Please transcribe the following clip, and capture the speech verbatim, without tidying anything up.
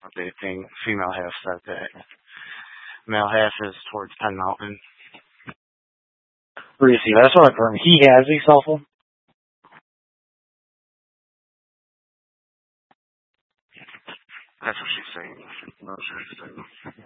They think female half said that male half is towards Penn Mountain. Where you see, that's what I've heard. He has a cell phone. That's what she's saying. That's what she's saying.